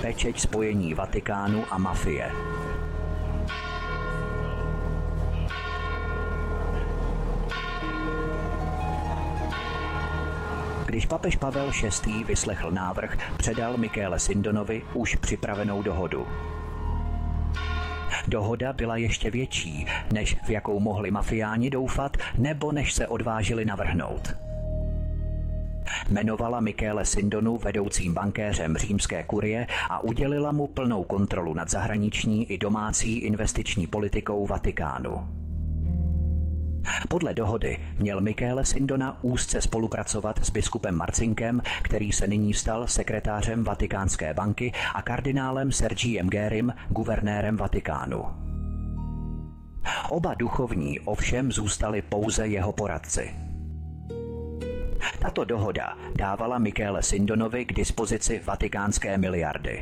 pečeť spojení Vatikánu a mafie. Když papež Pavel VI. Vyslechl návrh, předal Michele Sindonovi už připravenou dohodu. Dohoda byla ještě větší, než v jakou mohli mafiáni doufat, nebo než se odvážili navrhnout. Jmenovala Michele Sindonu vedoucím bankéřem římské kurie a udělila mu plnou kontrolu nad zahraniční i domácí investiční politikou Vatikánu. Podle dohody měl Michele Sindona úzce spolupracovat s biskupem Marcinkem, který se nyní stal sekretářem Vatikánské banky, a kardinálem Sergiem Gerim, guvernérem Vatikánu. Oba duchovní ovšem zůstali pouze jeho poradci. Tato dohoda dávala Michele Sindonovi k dispozici vatikánské miliardy.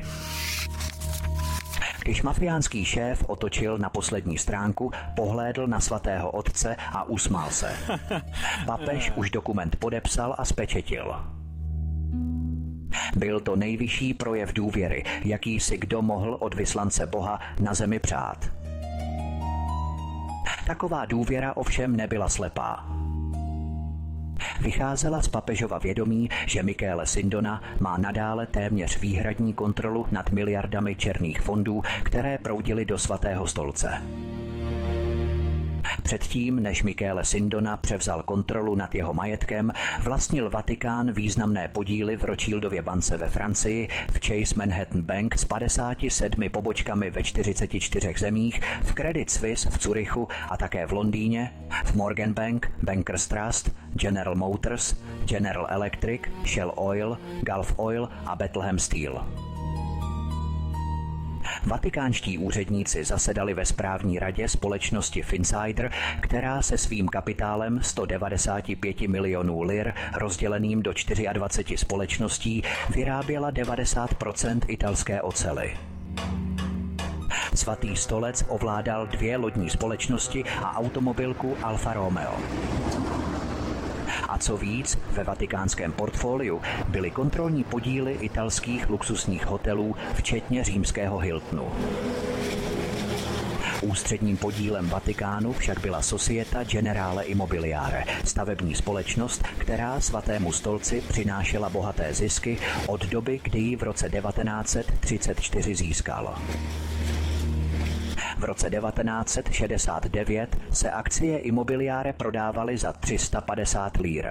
Když mafiánský šéf otočil na poslední stránku, pohlédl na svatého otce a usmál se. Papež už dokument podepsal a spečetil. Byl to nejvyšší projev důvěry, jaký si kdo mohl od vyslance Boha na zemi přát. Taková důvěra ovšem nebyla slepá. Vycházela z papežova vědomí, že Michele Sindona má nadále téměř výhradní kontrolu nad miliardami černých fondů, které proudily do svatého stolce. Předtím, než Michele Sindona převzal kontrolu nad jeho majetkem, vlastnil Vatikán významné podíly v Rothschildově bance ve Francii, v Chase Manhattan Bank s 57 pobočkami ve 44 zemích, v Credit Suisse v Curychu a také v Londýně, v Morgan Bank, Bankers Trust, General Motors, General Electric, Shell Oil, Gulf Oil a Bethlehem Steel. Vatikánští úředníci zasedali ve správní radě společnosti Finsider, která se svým kapitálem 195 milionů lir rozděleným do 24 společností vyráběla 90% italské oceli. Svatý stolec ovládal 2 lodní společnosti a automobilku Alfa Romeo. A co víc, ve vatikánském portfoliu byly kontrolní podíly italských luxusních hotelů, včetně římského Hiltonu. Ústředním podílem Vatikánu však byla Societa Generale Immobiliare, stavební společnost, která svatému stolci přinášela bohaté zisky od doby, kdy ji v roce 1934 získal. V roce 1969 se akcie Immobiliare prodávaly za 350 lír.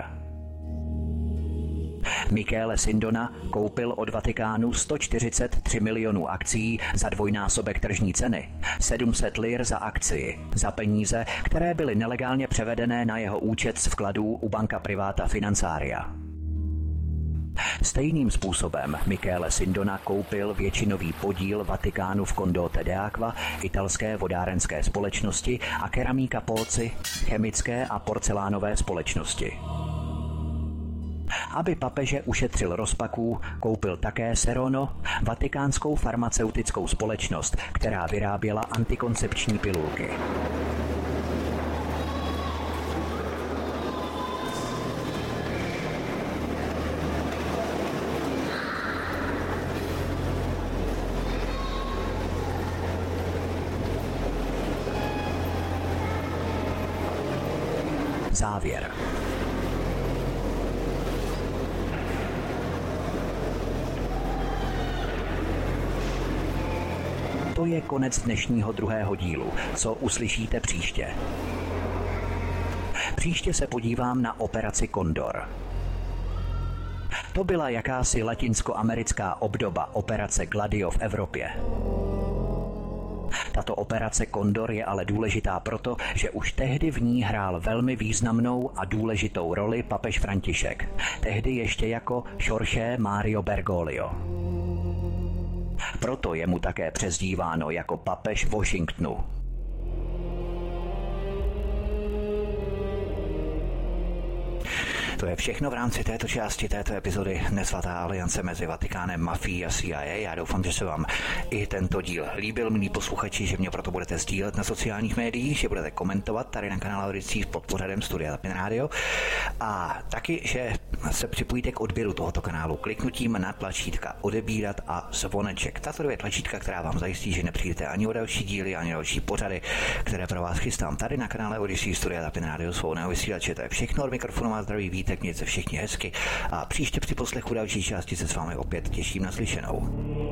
Michele Sindona koupil od Vatikánu 143 milionů akcií za dvojnásobek tržní ceny, 700 lir za akcii, za peníze, které byly nelegálně převedené na jeho účet z vkladů u Banca Privata Finanzaria. Stejným způsobem Michele Sindona koupil většinový podíl Vatikánu v Condotte d'Acqua, italské vodárenské společnosti, a Keramika Pozzi, chemické a porcelánové společnosti. Aby papeže ušetřil rozpaků, koupil také Serono, vatikánskou farmaceutickou společnost, která vyráběla antikoncepční pilulky. Závěr. To je konec dnešního druhého dílu. Co uslyšíte příště? Příště se podívám na operaci Condor. To byla jakási latinskoamerická obdoba operace Gladio v Evropě. Tato operace Condor je ale důležitá proto, že už tehdy v ní hrál velmi významnou a důležitou roli papež František, tehdy ještě jako Jorge Mario Bergoglio. Proto je mu také přezdíváno jako papež Washingtonu. To je všechno v rámci této části této epizody Nesvatá aliance mezi Vatikánem, mafií a CIA. Já doufám, že se vám i tento díl líbil, milí posluchači, že mě proto budete sdílet na sociálních médiích, že budete komentovat tady na kanále Odysseus pod pořadem Studia Tapin Radio a taky, že se připojíte k odběru tohoto kanálu kliknutím na tlačítka odebírat a zvoneček. Tato dvě tlačítka, která vám zajistí, že nepřijdete ani o další díly, ani o další pořady, které pro vás chystám tady na kanále Odysseus Studia Tapin Radio svobodného vysílače. To je všechno, od mikrofonu má zdravý Vítek, mějte se všichni hezky a příště při poslechu další části se s vámi opět těším na slyšenou.